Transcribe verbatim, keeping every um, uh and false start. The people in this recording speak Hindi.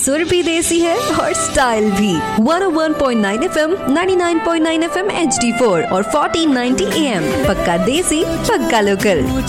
सुर भी देसी है और स्टाइल भी। वन ओ one point nine F M, ninety nine point nine F M H D four और फोर्टीन नाइंटी ए एम। पक्का देसी, पक्का लोकल।